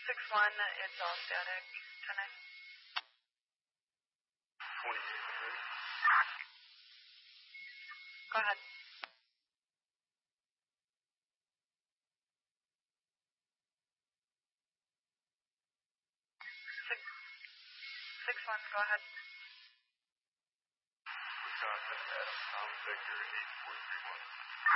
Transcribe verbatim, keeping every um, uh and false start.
Six one, it's all static. Ten nine. Twenty-eight hundred. Go ahead. Six six one, go ahead. Wisconsin, Adam, Tom, Victor, eight